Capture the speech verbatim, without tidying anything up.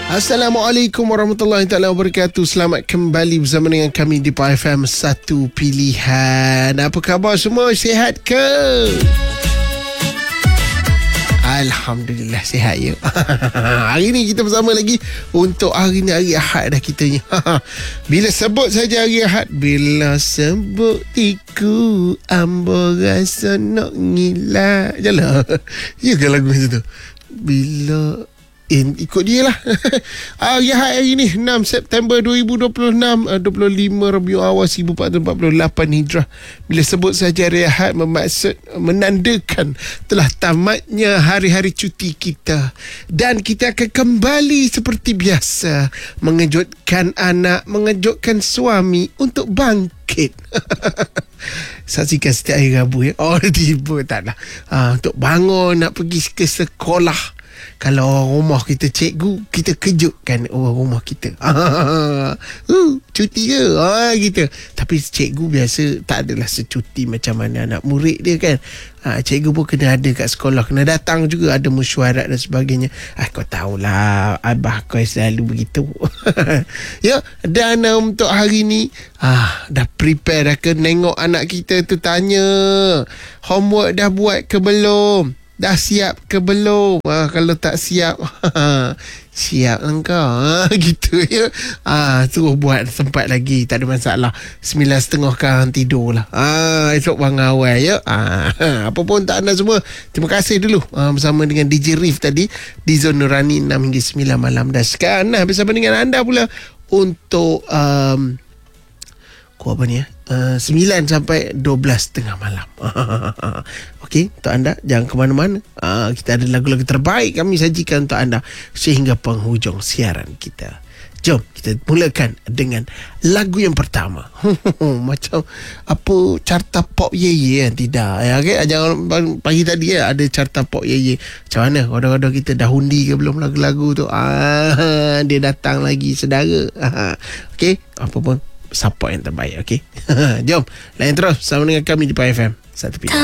Assalamualaikum warahmatullahi taala wabarakatuh. Selamat kembali bersama dengan kami di Pah F M Satu Pilihan. Apa khabar semua? Sihat ke? Alhamdulillah sihat ya. Hari ni kita bersama lagi untuk hari ni hari Ahad dah kitanya. Bila sebut saja hari Ahad, bila sebut tiku ambo rasa nak ngilat. Jalah. Ya ke lagu macam tu? Bila In, ikut dia lah. Hari Ahad hari ni enam September dua ribu dua puluh enam, dua puluh lima Rabiul Awal seribu empat ratus empat puluh lapan Hijrah. Bila sebut saja hari Ahad bermaksud menandakan telah tamatnya hari-hari cuti kita, dan kita akan kembali seperti biasa mengejutkan anak, mengejutkan suami untuk bangkit. Saksikan setiap hari Rabu ya. Oh tiba tak lah. Ha, untuk bangun nak pergi ke sekolah. Kalau orang rumah kita cikgu, kita kejutkan orang rumah kita. uh, Cuti ke? Ah, gitu. Tapi cikgu biasa tak adalah secuti macam mana anak murid dia kan. Ah, cikgu pun kena ada kat sekolah, kena datang juga, ada mesyuarat dan sebagainya. Ah, kau tahulah, abah kau selalu begitu. Ya, dan um, untuk hari ni ah, dah prepare dah ke nengok anak kita tu, tanya homework dah buat ke belum? Dah siap ke belum? Ha, kalau tak siap, siap lah kau. Ha, gitu ya. Ha, suruh buat sempat lagi. Tak ada masalah. Sembilan setengah kan tidur lah. Ha, esok bangun awal ya. Ha, apa pun tak anda semua, terima kasih dulu ha, bersama dengan D J Rif tadi di Zon Nurani enam hingga sembilan malam. Dan sekarang nah, bersama dengan anda pula untuk um, Kau apa ni ya? Uh, sembilan sampai dua belas tengah malam. Okey, untuk anda jangan ke mana-mana. Uh, kita ada lagu-lagu terbaik kami sajikan untuk anda sehingga penghujung siaran kita. Jom kita mulakan dengan lagu yang pertama. Macam apa, carta pop ye ye kan? Tidak ya, okey. Jangan pagi tadi ya ada carta pop ye ye. Macam mana? Kadang-kadang kita dah undi ke belum lagu-lagu tu? Ah, dia datang lagi saudara. Okey, apa pun support yang terbaik. Okay. Jom layan terus sama dengan kami di Pah F M Satu Pilihan.